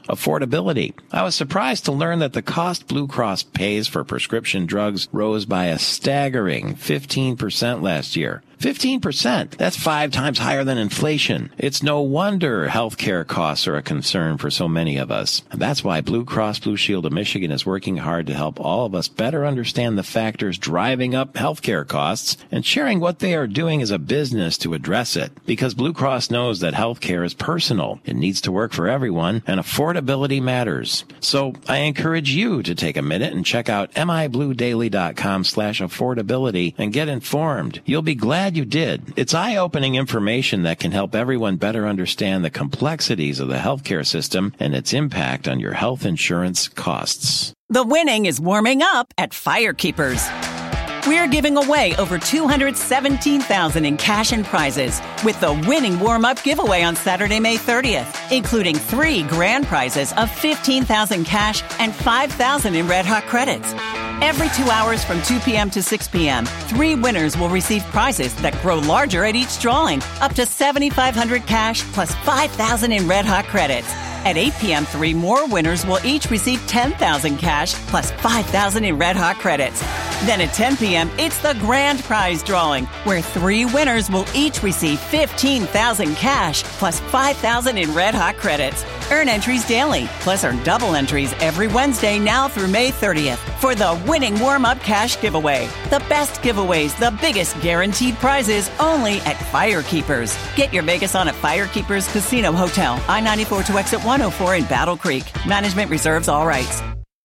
affordability. I was surprised to learn that the cost Blue Cross pays for prescription drugs rose by a staggering 15% last year. 15%. That's 5 times higher than inflation. It's no wonder healthcare costs are a concern for so many of us. And that's why Blue Cross Blue Shield of Michigan is working hard to help all of us better understand the factors driving up healthcare costs and sharing what they are doing as a business to address it. Because Blue Cross knows that healthcare is personal. It needs to work for everyone, and affordability matters. So I encourage you to take a minute and check out mibluedaily.com/affordability and get informed. You'll be glad you did. It's eye-opening information that can help everyone better understand the complexities of the healthcare system and its impact on your health insurance costs. The winning is warming up at Firekeepers. We're giving away over $217,000 in cash and prizes with the winning warm-up giveaway on Saturday, May 30th, including 3 grand prizes of $15,000 cash and $5,000 in Red Hot credits. Every 2 hours from 2 p.m. to 6 p.m., 3 winners will receive prizes that grow larger at each drawing, up to $7,500 cash plus $5,000 in Red Hot credits. At 8 p.m., 3 more winners will each receive $10,000 cash plus $5,000 in Red Hot credits. Then at 10 p.m., it's the grand prize drawing, where 3 winners will each receive $15,000 cash plus $5,000 in Red Hot credits. Earn entries daily, plus earn double entries every Wednesday now through May 30th for the winning warm-up cash giveaway. The best giveaways, the biggest guaranteed prizes, only at Firekeepers. Get your Vegas on at Firekeepers Casino Hotel, I-94 to exit 104 in Battle Creek. Management reserves all rights.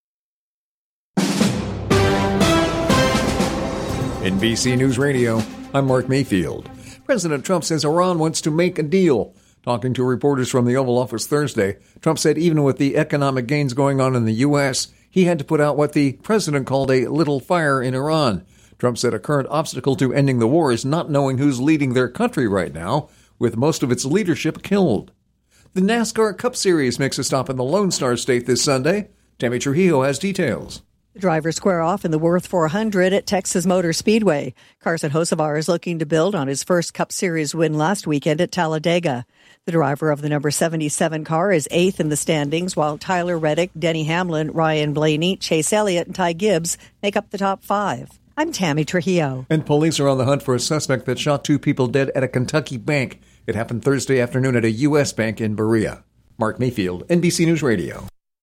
NBC News Radio, I'm Mark Mayfield. President Trump says Iran wants to make a deal. Talking to reporters from the Oval Office Thursday, Trump said even with the economic gains going on in the U.S., he had to put out what the president called a little fire in Iran. Trump said a current obstacle to ending the war is not knowing who's leading their country right now, with most of its leadership killed. The NASCAR Cup Series makes a stop in the Lone Star State this Sunday. Tammy Trujillo has details. The drivers square off in the Worth 400 at Texas Motor Speedway. Carson Hocevar is looking to build on his first Cup Series win last weekend at Talladega. The driver of the number 77 car is 8th in the standings, while Tyler Reddick, Denny Hamlin, Ryan Blaney, Chase Elliott, and Ty Gibbs make up the top 5. I'm Tammy Trujillo. And police are on the hunt for a suspect that shot 2 people dead at a Kentucky bank. It happened Thursday afternoon at a U.S. bank in Berea. Mark Mayfield, NBC News Radio.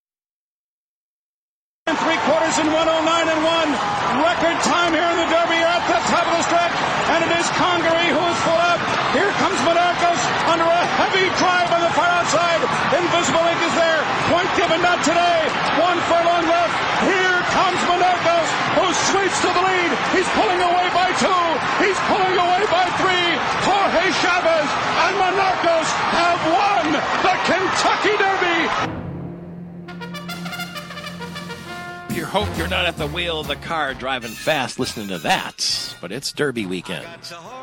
3/4 and 109.1. Record time here in the Derby at the top of the stretch. And it is Congaree who is full up. Here comes Monarcos under a heavy drive on the far outside. Invisible Ink is there. Point given, not today. 1 furlong left. Here comes Monarcos, who sweeps to the lead. He's pulling away by 2. He's pulling away by 3. Jorge Chavez and Monarcos have won the Kentucky Derby. You hope you're not at the wheel of the car driving fast listening to that, but it's Derby weekend.